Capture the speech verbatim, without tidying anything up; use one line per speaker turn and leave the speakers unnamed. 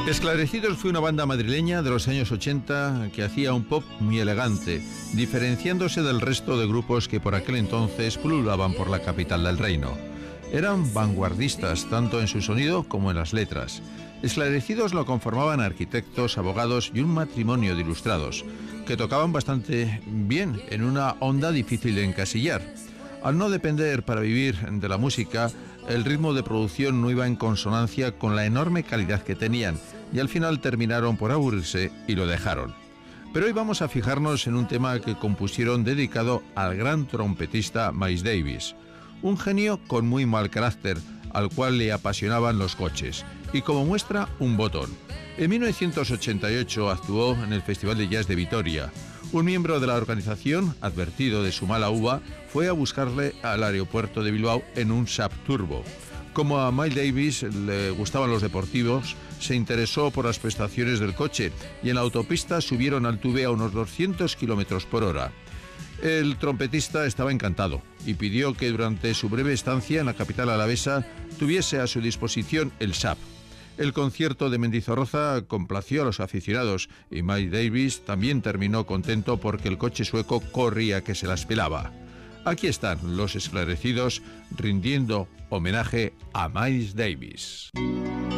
Esclarecidos fue una banda madrileña de los años ochenta que hacía un pop muy elegante, diferenciándose del resto de grupos que por aquel entonces pululaban por la capital del reino. Eran vanguardistas tanto en su sonido como en las letras. Esclarecidos lo conformaban arquitectos, abogados y un matrimonio de ilustrados, que tocaban bastante bien en una onda difícil de encasillar. Al no depender para vivir de la música, el ritmo de producción no iba en consonancia con la enorme calidad que tenían, y al final terminaron por aburrirse y lo dejaron. Pero hoy vamos a fijarnos en un tema que compusieron dedicado al gran trompetista Miles Davis, un genio con muy mal carácter, al cual le apasionaban los coches, y como muestra, un botón. En mil novecientos ochenta y ocho actuó en el Festival de Jazz de Vitoria. Un miembro de la organización, advertido de su mala uva, fue a buscarle al aeropuerto de Bilbao en un Saab Turbo. Como a Miles Davis le gustaban los deportivos, se interesó por las prestaciones del coche y en la autopista subieron al tube a unos doscientos kilómetros por hora. El trompetista estaba encantado y pidió que durante su breve estancia en la capital alavesa tuviese a su disposición el Saab. El concierto de Mendizorroza complació a los aficionados y Miles Davis también terminó contento porque el coche sueco corría que se las pelaba. Aquí están los Esclarecidos rindiendo homenaje a Miles Davis.